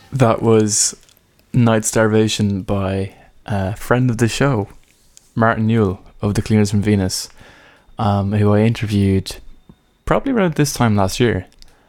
That was Night Starvation by a friend of the show, Martin Newell of the Cleaners from Venus, who I interviewed probably around this time last year.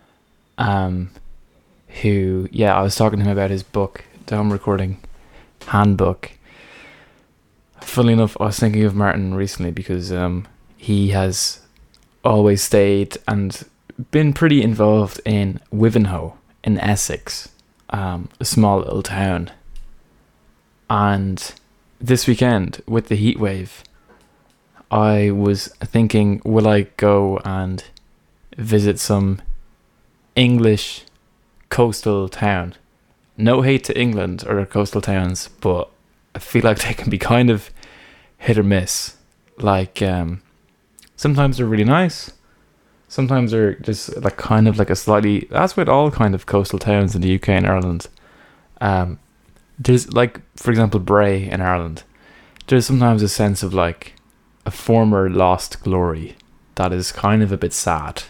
Who, yeah, I was talking to him about his book, the Home Recording Handbook. Funnily enough, I was thinking of Martin recently because he has always stayed and been pretty involved in Wivenhoe in Essex, a small little town. And this weekend, with the heat wave, I was thinking, will I go and visit some English coastal town? No hate to England or coastal towns, but I feel like they can be kind of hit or miss. Like, sometimes they're really nice. Sometimes they're just like kind of like a slightly... That's with all kind of coastal towns in the UK and Ireland. There's like, for example, Bray in Ireland. There's sometimes a sense of like a former lost glory that is kind of a bit sad.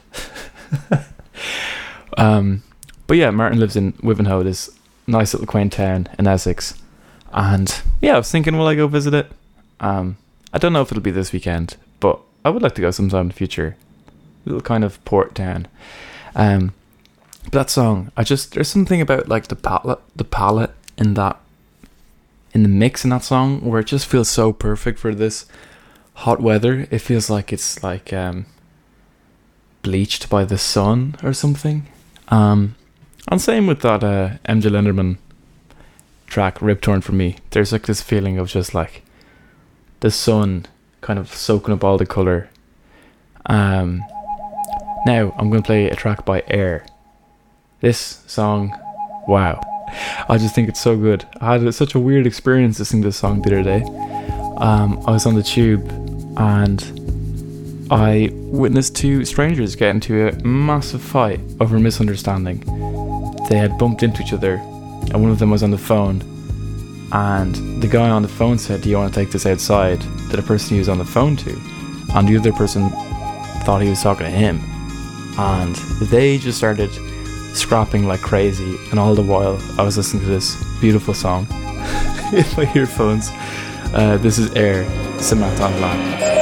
But yeah, Martin lives in Wivenhoe, this nice little quaint town in Essex. And yeah, I was thinking, will I go visit it? I don't know if it'll be this weekend, but I would like to go sometime in the future. Little kind of port town. But that song, there's something about like the palette in that, in the mix in that song, where it just feels so perfect for this hot weather. It feels like it's like bleached by the sun or something. And same with that MJ Lenderman track, Rip Torn From Me. There's like this feeling of just like the sun kind of soaking up all the colour. Now I'm going to play a track by Air. This song, wow, I just think it's so good. I had such a weird experience listening to this song the other day. I was on the tube and I witnessed two strangers get into a massive fight over a misunderstanding. They had bumped into each other and one of them was on the phone, and the guy on the phone said, do you want to take this outside, to the person he was on the phone to, and the other person thought he was talking to him, and they just started scrapping like crazy. And all the while I was listening to this beautiful song in my earphones. This is Air, Samantha Lamb.